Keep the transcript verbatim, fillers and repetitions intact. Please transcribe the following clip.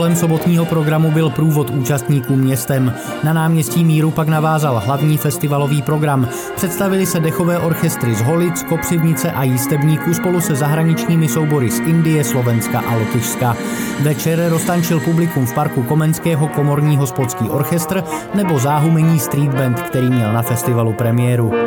Vrcholem sobotního programu byl průvod účastníků městem. Na náměstí Míru pak navázal hlavní festivalový program. Představili se dechové orchestry z Holic, Kopřivnice a Jistebníku spolu se zahraničními soubory z Indie, Slovenska a Lotyšska. Večer roztančil publikum v parku Komenského komorní hospodský orchestr nebo záhumení street band, který měl na festivalu premiéru.